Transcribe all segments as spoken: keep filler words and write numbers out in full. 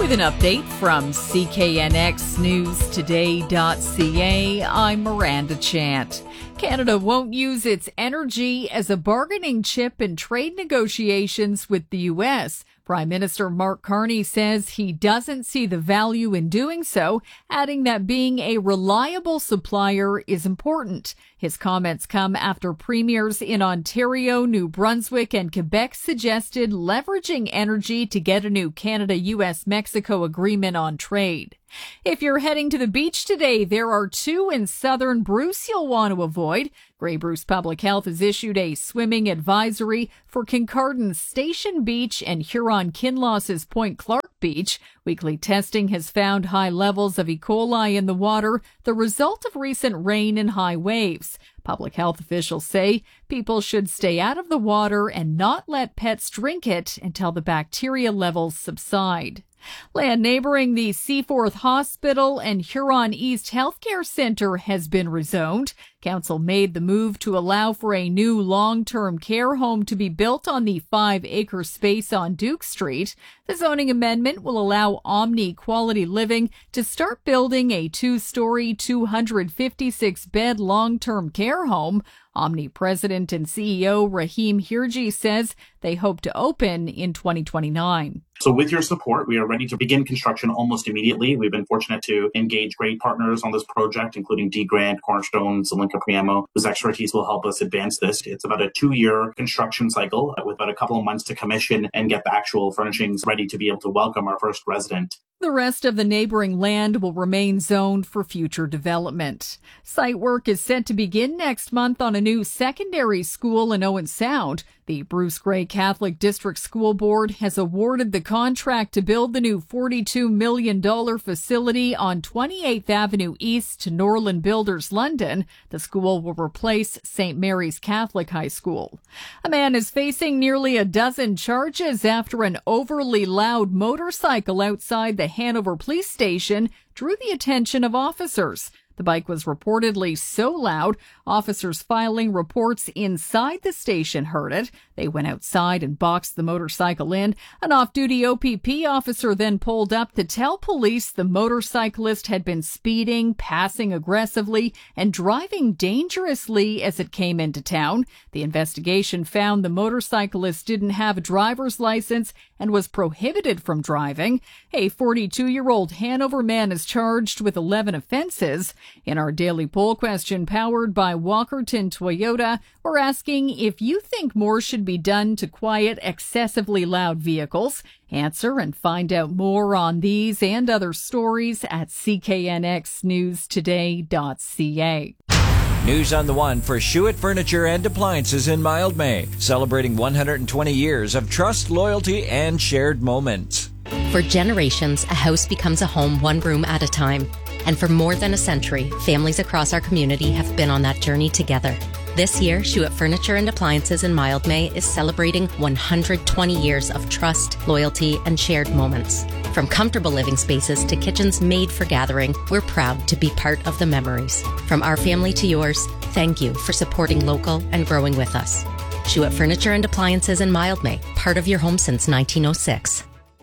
With an update from C K N X News Today dot C A, I'm Miranda Chant. Canada won't use its energy as a bargaining chip in trade negotiations with the U S. Prime Minister Mark Carney says he doesn't see the value in doing so, adding that being a reliable supplier is important. His comments come after premiers in Ontario, New Brunswick, and Quebec suggested leveraging energy to get a new Canada-U S-Mexico agreement on trade. If you're heading to the beach today, there are two in southern Bruce you'll want to avoid. Grey Bruce Public Health has issued a swimming advisory for Kincardin's Station Beach and Huron-Kinloss's Point Clark Beach. Weekly testing has found high levels of E. coli in the water, the result of recent rain and high waves. Public health officials say people should stay out of the water and not let pets drink it until the bacteria levels subside. Land neighboring the Seaforth Hospital and Huron East Healthcare Centre has been rezoned. Council made the move to allow for a new long-term care home to be built on the five-acre space on Duke Street. The zoning amendment will allow Omni Quality Living to start building a two-story, two hundred fifty-six bed long-term care home. Omni President and C E O Rahim Hirji says they hope to open in twenty twenty-nine. So with your support, we are ready to begin construction almost immediately. We've been fortunate to engage great partners on this project, including D Grant, Cornerstone, Zelenka Priamo, whose expertise will help us advance this. It's about a two-year construction cycle with about a couple of months to commission and get the actual furnishings ready to be able to welcome our first resident. The rest of the neighboring land will remain zoned for future development. Site work is set to begin next month on a new secondary school in Owen Sound. The Bruce Grey Catholic District School Board has awarded the contract to build the new forty-two million dollars facility on twenty-eighth Avenue East to Norland Builders, London. The school will replace Saint Mary's Catholic High School. A man is facing nearly a dozen charges after an overly loud motorcycle outside the Hanover Police Station drew the attention of officers. The bike was reportedly so loud, officers filing reports inside the station heard it. They went outside and boxed the motorcycle in. An off-duty O P P officer then pulled up to tell police the motorcyclist had been speeding, passing aggressively, and driving dangerously as it came into town. The investigation found the motorcyclist didn't have a driver's license and was prohibited from driving. A forty-two-year-old Hanover man is charged with eleven offenses. In our daily poll question powered by Walkerton Toyota, we're asking if you think more should be done to quiet excessively loud vehicles. Answer and find out more on these and other stories at C K N X News Today dot C A. News on the One for Schuett Furniture and Appliances in Mildmay, celebrating one hundred twenty years of trust, loyalty, and shared moments. For generations, a house becomes a home one room at a time. And for more than a century, families across our community have been on that journey together. This year, Schuett Furniture and Appliances in Mildmay is celebrating one hundred twenty years of trust, loyalty, and shared moments. From comfortable living spaces to kitchens made for gathering, we're proud to be part of the memories. From our family to yours, thank you for supporting local and growing with us. Schuett Furniture and Appliances in Mildmay, part of your home since nineteen oh six.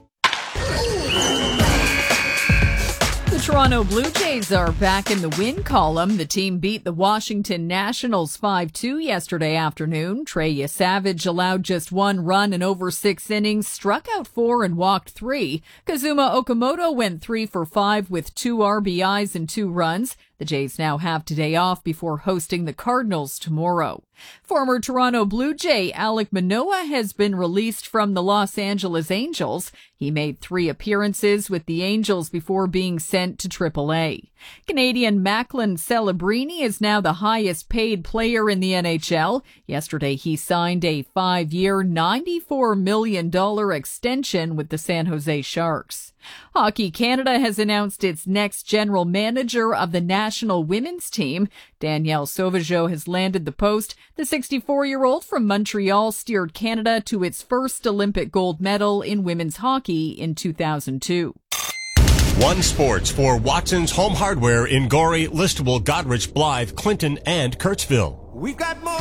Toronto Blue Jays are back in the win column. The team beat the Washington Nationals five two yesterday afternoon. Trey Savage allowed just one run in over six innings, struck out four and walked three. Kazuma Okamoto went three for five with two R B Is and two runs. The Jays now have today off before hosting the Cardinals tomorrow. Former Toronto Blue Jay Alek Manoah has been released from the Los Angeles Angels. He made three appearances with the Angels before being sent to triple A. Canadian Macklin Celebrini is now the highest paid player in the N H L. Yesterday he signed a five-year, ninety-four million dollars extension with the San Jose Sharks. Hockey Canada has announced its next general manager of the national women's team. Danielle Sauvageau has landed the post. The sixty-four-year-old from Montreal steered Canada to its first Olympic gold medal in women's hockey in two thousand two. One Sports for Watson's Home Hardware in Gorey, Listowel, Goderich, Blythe, Clinton, and Kirksville. We've got more